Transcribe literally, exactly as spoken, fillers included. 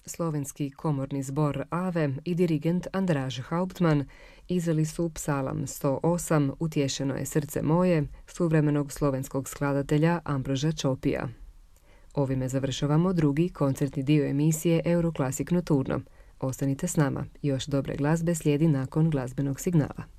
Slovenski komorni zbor Ave i dirigent Andraž Hauptmann izveli su psalam sto osam Utješeno je srce moje suvremenog slovenskog skladatelja Ambroža Čopija. Ovime završavamo drugi koncertni dio emisije Euroclassic Nocturno. Ostanite s nama, još dobre glazbe slijedi nakon glazbenog signala.